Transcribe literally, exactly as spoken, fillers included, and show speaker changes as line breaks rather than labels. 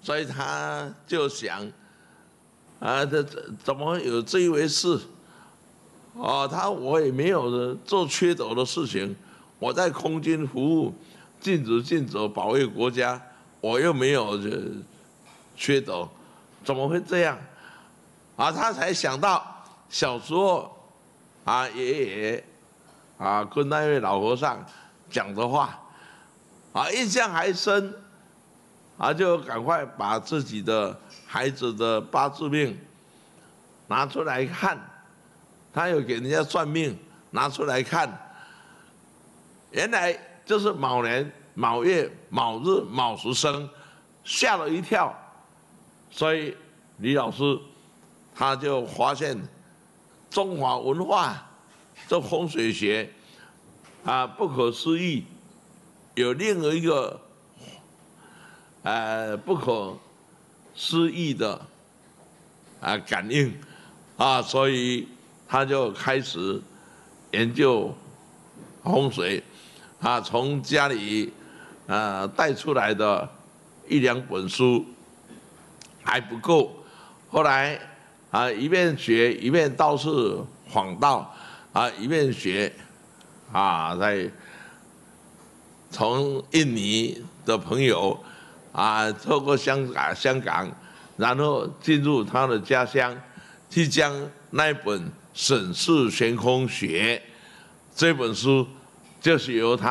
所以他就想，啊，这怎么有这一回事？哦，他我也没有做缺斗的事情，我在空军服务，尽职尽责保卫国家，我又没有缺斗，怎么会这样？啊，他才想到小时候啊，爷爷啊跟那位老和尚讲的话，啊，印象还深，啊，就赶快把自己的孩子的八字命拿出来看。他有给人家算命，拿出来看，原来就是卯年卯月卯日卯时生，吓了一跳。所以李老师他就发现中华文化这风水学啊不可思议，有另一个呃不可思议的啊感应啊，所以他就开始研究风水，啊，从家里啊带出来的一两本书还不够，后来啊一边学一边到处访道，啊一边学，啊在从印尼的朋友啊透过香港香港，然后进入他的家乡，去将那一本《沈氏玄空学》这本书就是由他